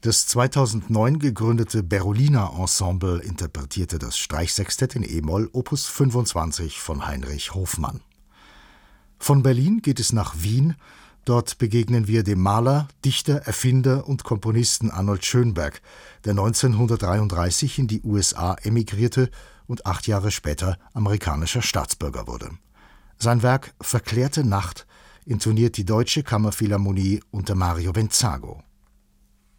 Das 2009 gegründete Berolina Ensemble interpretierte das Streichsextett in e-Moll Opus 25 von Heinrich Hofmann. Von Berlin geht es nach Wien. Dort begegnen wir dem Maler, Dichter, Erfinder und Komponisten Arnold Schönberg, der 1933 in die USA emigrierte und 8 Jahre später amerikanischer Staatsbürger wurde. Sein Werk »Verklärte Nacht« intoniert die Deutsche Kammerphilharmonie unter Mario Venzago.